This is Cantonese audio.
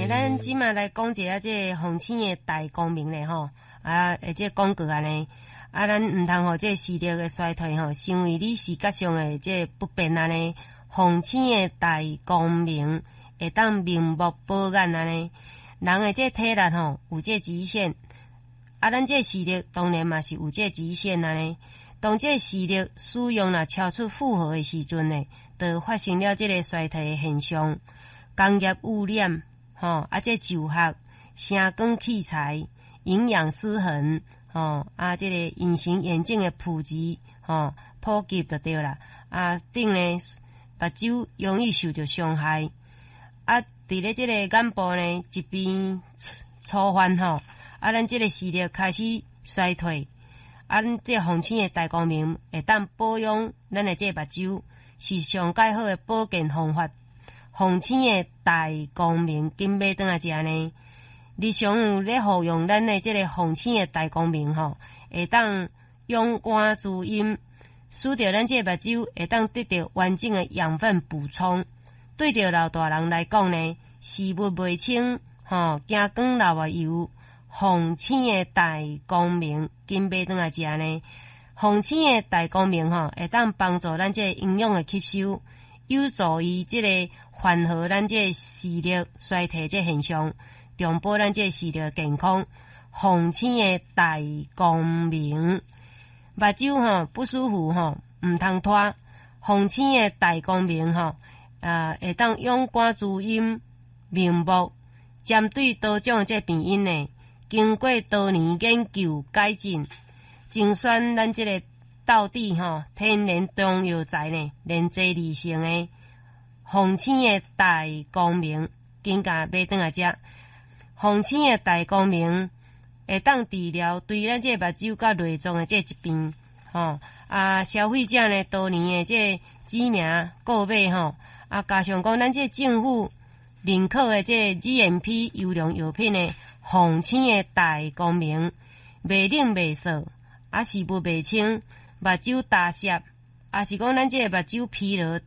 咱即马来讲一下这风醒的大光明咧吼，这广告安尼，咱毋通互这视力的衰退吼，成为你视觉上的这不便安尼。风醒的大光明会当明目保眼安尼。人的这体力吼有这极限，咱这视力当然嘛是有这极限安尼。当这视力使用若超出负荷的时阵呢，就发生了这个衰退的现象。工业污染这就学、声光器材、营养失衡这个隐形眼镜的普及普及就对啦。顶呢目睭容易受到伤害。伫咧这个眼部呢一边粗犯咱这个视力开始衰退。这风醒的大光明会当保养咱的这目睭，是上介好的保健方法。风醒的大光明，紧买转来食呢。日常有咧服用咱的这个风醒的大光明会当用肝滋阴，使到咱这目睭会当得到完整的养分补充。对着老大人来讲呢，视物袂清惊光流啊油。风醒的大光明，紧买转来食呢。风醒的大光明会当帮助咱这营养的吸收，有助于这个缓和咱这视力衰退这现象，重保咱这视力健康。风醒的大光明，目睭不舒服毋通拖。风醒的大光明会当用肝滋阴明目，针对多种这病因呢。经过多年研究改进，精选咱这个道地天然中药材呢，连接理性的风醒的大光明，紧甲买转来食。风醒的大光明会当治疗对咱这目睭甲内脏的这疾病消费者呢多年的这知名购买加上讲咱这政府认可的这 GMP 优良药品呢。风醒的大光明，袂冷袂涩，视物袂清，目睭大涩，是讲咱这个目睭疲劳